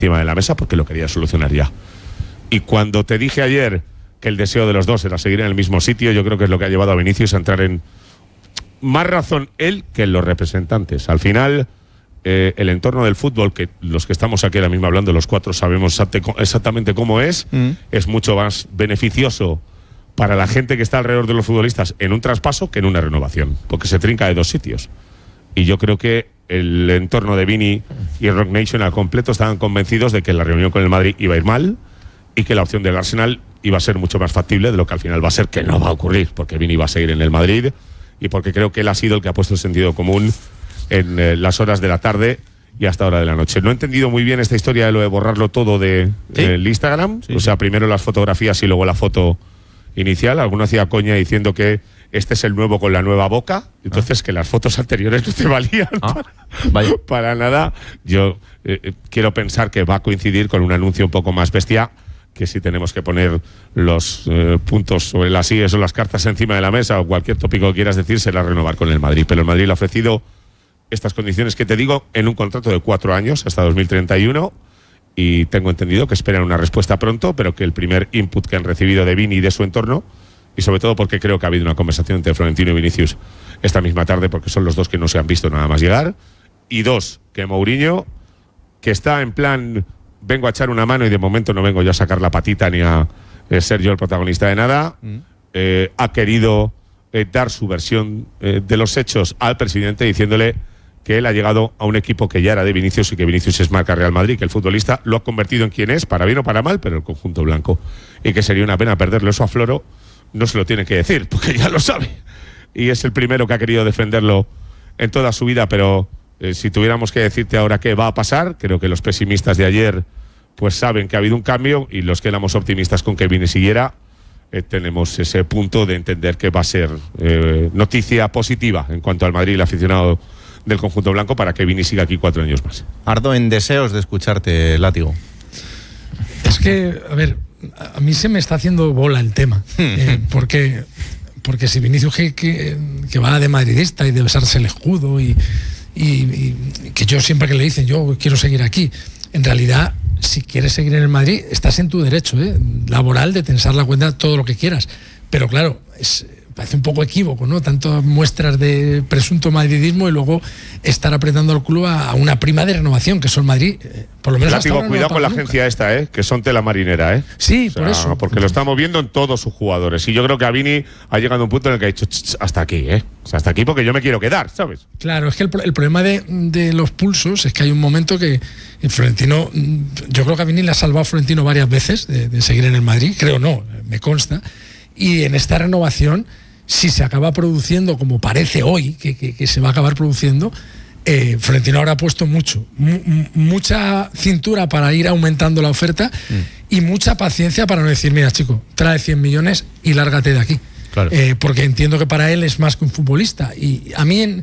encima de la mesa porque lo quería solucionar ya. Y cuando te dije ayer que el deseo de los dos era seguir en el mismo sitio, yo creo que es lo que ha llevado a Vinicius a entrar en más razón él que los representantes. Al final, el entorno del fútbol, que los que estamos aquí ahora mismo hablando, los cuatro sabemos exactamente cómo es mucho más beneficioso para la gente que está alrededor de los futbolistas en un traspaso que en una renovación, porque se trinca de dos sitios. Y yo creo que el entorno de Vini y Rock Nation al completo estaban convencidos de que la reunión con el Madrid iba a ir mal y que la opción del Arsenal iba a ser mucho más factible de lo que al final va a ser, que no va a ocurrir, porque Vini va a seguir en el Madrid y porque creo que él ha sido el que ha puesto el sentido común en las horas de la tarde y hasta hora de la noche. No he entendido muy bien esta historia de lo de borrarlo todo del Instagram, o sea, primero las fotografías y luego la foto inicial. Alguno hacía coña diciendo que este es el nuevo con la nueva boca, entonces que las fotos anteriores no te valían para nada. Yo quiero pensar que va a coincidir con un anuncio un poco más bestia, que si tenemos que poner los puntos sobre las IES o las cartas encima de la mesa o cualquier tópico que quieras decir, será renovar con el Madrid. Pero el Madrid le ha ofrecido estas condiciones que te digo en un contrato de 4 años hasta 2031 y tengo entendido que esperan una respuesta pronto, pero que el primer input que han recibido de Vini y de su entorno, y sobre todo porque creo que ha habido una conversación entre Florentino y Vinicius esta misma tarde, porque son los dos que no se han visto nada más llegar, y dos, que Mourinho, que está en plan vengo a echar una mano y de momento no vengo yo a sacar la patita ni a ser yo el protagonista de nada, ha querido dar su versión de los hechos al presidente, diciéndole que él ha llegado a un equipo que ya era de Vinicius y que Vinicius es marca Real Madrid, que el futbolista lo ha convertido en quien es, para bien o para mal, pero el conjunto blanco, y que sería una pena perderlo. Eso a Floro no se lo tiene que decir, porque ya lo sabe, y es el primero que ha querido defenderlo en toda su vida. Pero si tuviéramos que decirte ahora qué va a pasar, creo que los pesimistas de ayer pues saben que ha habido un cambio, y los que éramos optimistas con que Vini siguiera, tenemos ese punto de entender que va a ser noticia positiva en cuanto al Madrid y el aficionado del conjunto blanco, para que Vini siga aquí 4 años más. Ardo, en deseos de escucharte, Látigo. Es que, a ver, a mí se me está haciendo bola el tema, porque si Vinicius que va de madridista y de besarse el escudo y que yo siempre que le dicen yo quiero seguir aquí, en realidad si quieres seguir en el Madrid estás en tu derecho laboral de tensar la cuenta todo lo que quieras, pero claro, parece un poco equívoco, ¿no? Tantas muestras de presunto madridismo y luego estar apretando el club a una prima de renovación, que son Madrid, por lo menos. Látigo, cuidado con la agencia esta, que son tela marinera, Sí, o sea, por eso. Porque lo estamos viendo en todos sus jugadores. Y yo creo que a Vini ha llegado a un punto en el que ha dicho hasta aquí, O sea, hasta aquí porque yo me quiero quedar, ¿sabes? Claro, es que el problema de los pulsos es que hay un momento que Florentino, yo creo que a Vini le ha salvado a Florentino varias veces de seguir en el Madrid, creo no, me consta, y en esta renovación, si se acaba produciendo, como parece hoy que se va a acabar produciendo, Florentino habrá puesto mucha cintura para ir aumentando la oferta y mucha paciencia para no decir, mira chico, trae 100 millones y lárgate de aquí. Claro. Porque entiendo que para él es más que un futbolista. Y a mí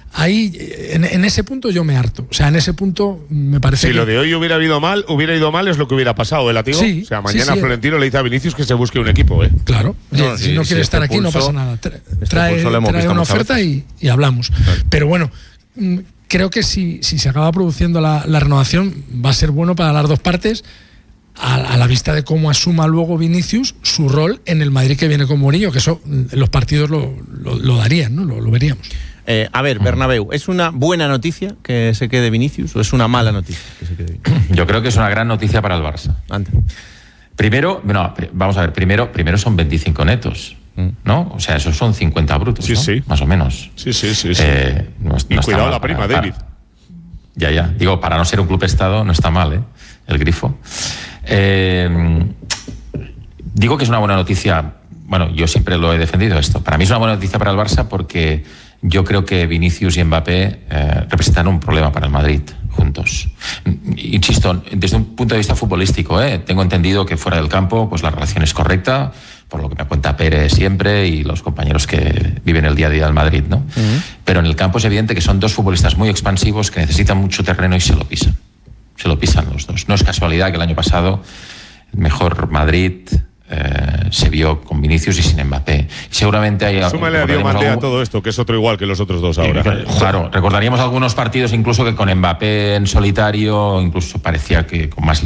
en ese punto yo me harto. O sea, en ese punto me parece si lo de hoy hubiera ido mal es lo que hubiera pasado, Látigo. Sí, o sea, mañana Florentino le dice a Vinicius que se busque un equipo, Claro. Si no quiere estar aquí, no pasa nada. Trae una oferta y hablamos. Claro. Pero bueno, creo que si se acaba produciendo la renovación, va a ser bueno para las dos partes, a la vista de cómo asuma luego Vinicius su rol en el Madrid que viene con Mourinho, que eso los partidos lo darían, ¿no? Lo veríamos. A ver, Bernabéu, ¿es una buena noticia que se quede Vinicius o es una mala noticia que se quede Vinicius? Yo creo que es una gran noticia para el Barça. Primero, vamos a ver, primero son 25 netos, ¿no? O sea, esos son 50 brutos, sí, ¿no? Sí. Más o menos. Sí. No cuidado la prima, David. Ya. Digo, para no ser un club estado, no está mal, el grifo. Digo que es una buena noticia. Bueno, yo siempre lo he defendido esto. Para mí es una buena noticia para el Barça porque yo creo que Vinicius y Mbappé representan un problema para el Madrid juntos. Insisto, desde un punto de vista futbolístico, tengo entendido que fuera del campo pues la relación es correcta, por lo que me cuenta Pérez siempre y los compañeros que viven el día a día del Madrid, ¿no? Pero en el campo es evidente que son dos futbolistas muy expansivos que necesitan mucho terreno y se lo pisan. Se lo pisan los dos. No es casualidad que el año pasado el mejor Madrid se vio con Vinicius y sin Mbappé. Seguramente hay... Súmale a Diomandé a todo esto, que es otro igual que los otros dos ahora. Claro, recordaríamos algunos partidos incluso que con Mbappé en solitario incluso parecía que con más